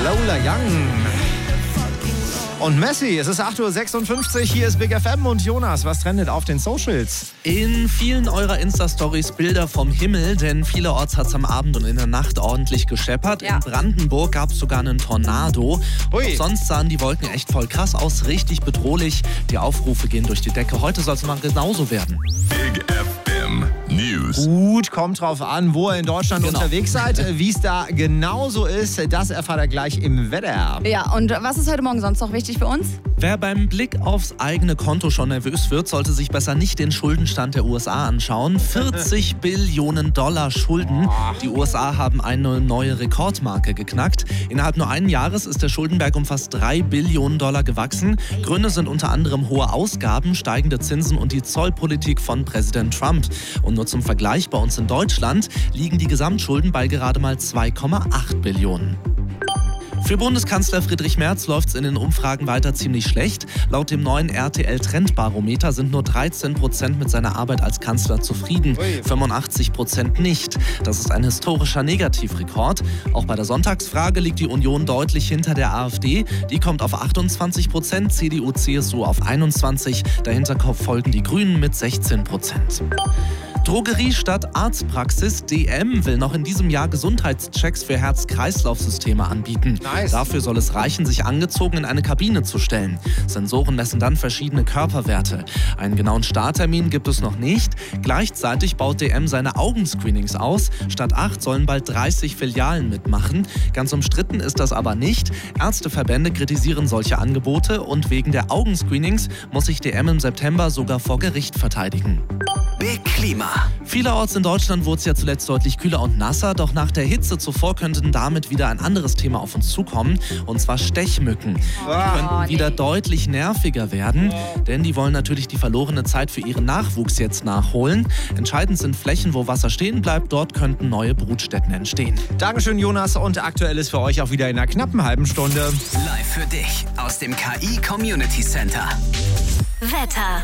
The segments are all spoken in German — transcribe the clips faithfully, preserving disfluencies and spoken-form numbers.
Lola Young. Und Messi, es ist acht Uhr sechsundfünfzig, hier ist Big F M und Jonas, was trendet auf den Socials? In vielen eurer Insta-Stories Bilder vom Himmel, denn vielerorts hat es am Abend und in der Nacht ordentlich gescheppert. Ja. In Brandenburg gab es sogar einen Tornado. Ui. Sonst sahen die Wolken echt voll krass aus, richtig bedrohlich. Die Aufrufe gehen durch die Decke. Heute soll es mal genauso werden. Big F M News. Gut, kommt drauf an, wo ihr in Deutschland genau. unterwegs seid. Wie es da genauso ist, das erfahrt ihr gleich im Wetter. Ja, und was ist heute Morgen sonst noch wichtig für uns? Wer beim Blick aufs eigene Konto schon nervös wird, sollte sich besser nicht den Schuldenstand der U S A anschauen. vierzig Billionen Dollar Schulden. Die U S A haben eine neue Rekordmarke geknackt. Innerhalb nur eines Jahres ist der Schuldenberg um fast drei Billionen Dollar gewachsen. Gründe sind unter anderem hohe Ausgaben, steigende Zinsen und die Zollpolitik von Präsident Trump. Und nur zum Vergleich, bei uns in Deutschland liegen die Gesamtschulden bei gerade mal zwei Komma acht Billionen. Für Bundeskanzler Friedrich Merz läuft es in den Umfragen weiter ziemlich schlecht. Laut dem neuen R T L-Trendbarometer sind nur dreizehn Prozent mit seiner Arbeit als Kanzler zufrieden, fünfundachtzig Prozent nicht. Das ist ein historischer Negativrekord. Auch bei der Sonntagsfrage liegt die Union deutlich hinter der AfD. Die kommt auf achtundzwanzig Prozent, C D U, C S U auf einundzwanzig Prozent. Dahinter folgen die Grünen mit sechzehn Prozent. Drogerie statt Arztpraxis. D M will noch in diesem Jahr Gesundheitschecks für Herz-Kreislauf-Systeme anbieten. Nice. Dafür soll es reichen, sich angezogen in eine Kabine zu stellen. Sensoren messen dann verschiedene Körperwerte. Einen genauen Starttermin gibt es noch nicht. Gleichzeitig baut D M seine Augenscreenings aus. Statt acht sollen bald dreißig Filialen mitmachen. Ganz umstritten ist das aber nicht. Ärzteverbände kritisieren solche Angebote und wegen der Augenscreenings muss sich D M im September sogar vor Gericht verteidigen. Big Klima. Vielerorts in Deutschland wurde es ja zuletzt deutlich kühler und nasser, doch nach der Hitze zuvor könnten damit wieder ein anderes Thema auf uns zukommen, und zwar Stechmücken. Die könnten wieder deutlich nerviger werden, denn die wollen natürlich die verlorene Zeit für ihren Nachwuchs jetzt nachholen. Entscheidend sind Flächen, wo Wasser stehen bleibt, dort könnten neue Brutstätten entstehen. Dankeschön, Jonas, und aktuell ist für euch auch wieder in einer knappen halben Stunde. Live für dich aus dem K I Community Center. Wetter.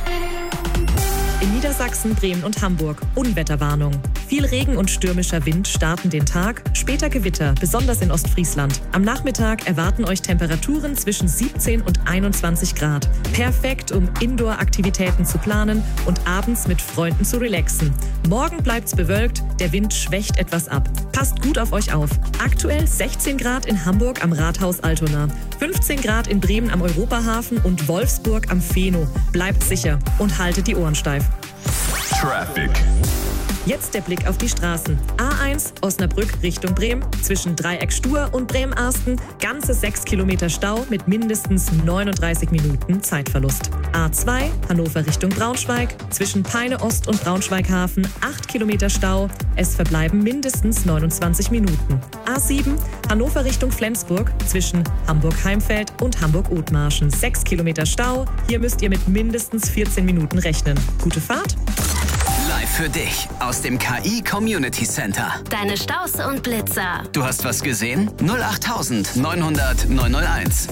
In Niedersachsen, Bremen und Hamburg Unwetterwarnung. Viel Regen und stürmischer Wind starten den Tag, später Gewitter, besonders in Ostfriesland. Am Nachmittag erwarten euch Temperaturen zwischen siebzehn und einundzwanzig Grad. Perfekt, um Indoor-Aktivitäten zu planen und abends mit Freunden zu relaxen. Morgen bleibt's bewölkt, der Wind schwächt etwas ab. Passt gut auf euch auf. Aktuell sechzehn Grad in Hamburg am Rathaus Altona, fünfzehn Grad in Bremen am Europahafen und Wolfsburg am Feno. Bleibt sicher und haltet die Ohren steif. Traffic. Jetzt der Blick auf die Straßen. A eins Osnabrück Richtung Bremen, zwischen Dreieck Stur und Bremen-Arsten, ganze sechs Kilometer Stau mit mindestens neununddreißig Minuten Zeitverlust. A zwei Hannover Richtung Braunschweig, zwischen Peine Ost und Braunschweig-Hafen, acht Kilometer Stau, es verbleiben mindestens neunundzwanzig Minuten. A sieben Hannover Richtung Flensburg, zwischen Hamburg-Heimfeld und Hamburg-Othmarschen, sechs Kilometer Stau, hier müsst ihr mit mindestens vierzehn Minuten rechnen. Gute Fahrt! Live für dich aus dem K I Community Center. Deine Staus und Blitzer. Du hast was gesehen? null acht neun hundert neun null eins.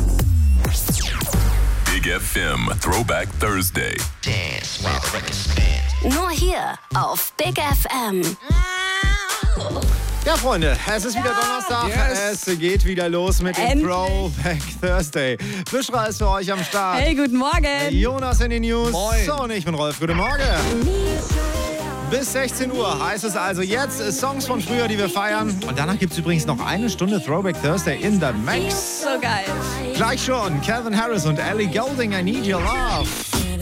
Big F M Throwback Thursday. Dance while the record spins. Nur hier auf Big F M. Ja, Freunde, es ist wieder Donnerstag. Yes. Es geht wieder los mit dem Endlich. Throwback Thursday. Buschra ist für euch am Start. Hey, guten Morgen. Jonas in den News. Moin. So, und ich bin Rolf. Guten Morgen. Bis sechzehn Uhr heißt es also jetzt Songs von früher, die wir feiern. Und danach gibt es übrigens noch eine Stunde Throwback Thursday in the Mix. So geil. Gleich schon Calvin Harris und Ellie Goulding, I Need Your Love.